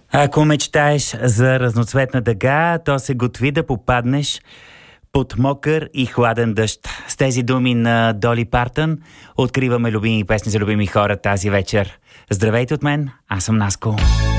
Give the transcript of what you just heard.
Ако мечтаеш за разноцветна дъга, то се готви да попаднеш под мокър и хладен дъжд. С тези думи на Доли Партън откриваме любими песни за любими хора тази вечер. Здравейте от мен, аз съм Наско.